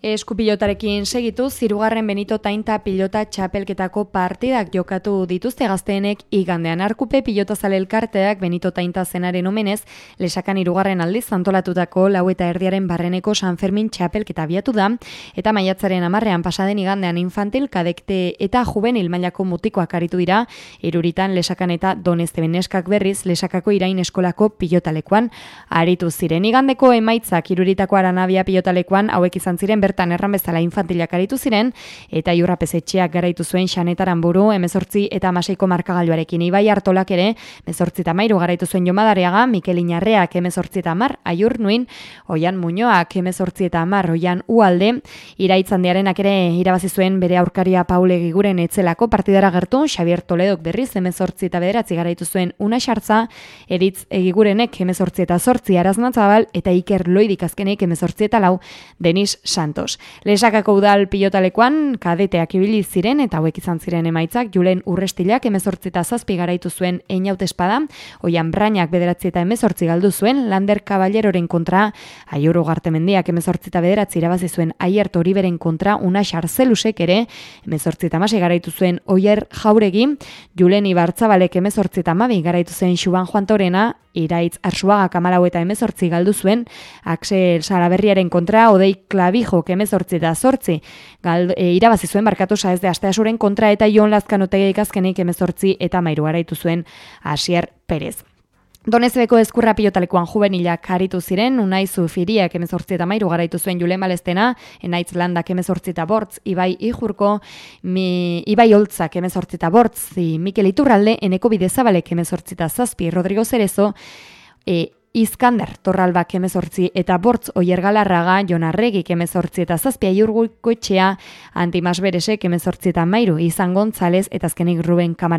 Eskupilotarekin segitu, zirugarren Benito Tainta pilota txapelketako partidak jokatu dituzte gazteenek igandean. Arkupe pilotazale elkarteak Benito Tainta zenaren omenez, Lesakan hirugarren aldiz antolatutako 4:30 barreneko San Fermin txapelketa abiatu da, eta maiatzaren 10 pasaden igandean infantil, kadekte eta juvenil mailako mutikoak aritu dira, Iruritan Lesakan eta Donezteben neskak berriz Lesakako Irain eskolako pilotalekuan aritu ziren. Igandeko emaitzak Iruritako Aranabia pilotalekuan hauek izan ziren bertan erran bezala infantilak aritu ziren, eta Iurrapezetxeak garaitu zuen Xanetaran buru 18 eta 16ko markagailuarekin. Ibai Artolak ere 18 eta 13 garaitu zuen Jomadariaga, Mikel Inarreak 18 eta 10 Aiur Nuin, Oian Muñoak 18 eta 10 Oian Ualde, Iraitzandiarenak ere irabazi zuen bere aurkaria Paule Giguren etzelako partidara gertu, Xavier Toledok berriz 18 eta 9 garaitu zuen Una Xartza, Eritz Egigurenek 18 eta 8 Araznatzabal, eta Iker Loidik azkenek 18 eta 4 Denis Santos. Lesakako udal pilotalekoan kadeteak ibili ziren eta hauek izan ziren emaitzak. Julen Urrestilak 18 eta 7 garaitu zuen Einaut Espada, Oian Brainak 9 eta 18 galdu zuen Lander Caballeroren kontra, Aiur Ugartemendiak 18 eta 9 irabazi zuen Aiert Oriberen kontra, Una Xarzelusek ere 18 eta 16 garaitu zuen Oier Jauregi, Julen Ibartzabalek 18 eta 12 garaitu zuen Xuban Juan Torena, Iraitz Arsuaga 14 eta 18 galdu zuen Axel Salaberriaren kontra, Odei Klabijok 18 eta 8 irabazi zuen barkatu Saez de Asteasuren kontra, eta Jon Lazkanotegik azkenik 18 eta 13 garaitu zuen Asier Perez. Donezbeko Ezkurra pilotalekuan juvenilak aritu ziren, Unai Zufiriak 18 eta 13 garaitu zuen Julen Balestena, Enaitz Landak 18 eta 8, Ibai Ijurko, Ibai Oltzak 18 eta 8, Mikel Iturralde, Eneko Bidezabalek 18 eta 7, Rodrigo Cerezo, Izkander Torralbak 18 eta 8, Oier Galarraga, Jon Arregik 18 eta 7, Aiur Goitxea, Antimas Beresek 18 eta 13, Izan Gontzalez eta azkenik Ruben Kamara